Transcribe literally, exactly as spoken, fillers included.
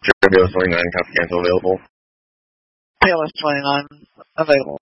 Turbulence twenty-nine, copy cancel available. P L S twenty-nine, available.